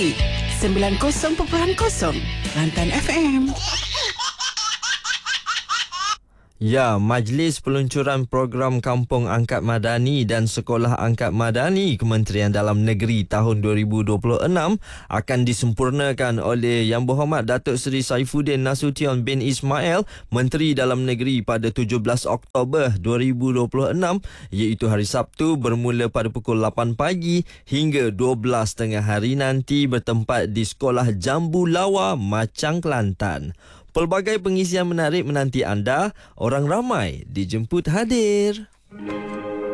90.0 Kelantan FM. Ya, Majlis Peluncuran Program Kampung Angkat Madani dan Sekolah Angkat Madani Kementerian Dalam Negeri tahun 2026 akan disempurnakan oleh Yang Berhormat Datuk Seri Saifuddin Nasution bin Ismail, Menteri Dalam Negeri pada 17 Oktober 2026 iaitu hari Sabtu bermula pada pukul 8 pagi hingga 12 tengah hari nanti bertempat di Sekolah Jambu Lawa, Machang, Kelantan. Pelbagai pengisian menarik menanti anda. Orang ramai dijemput hadir.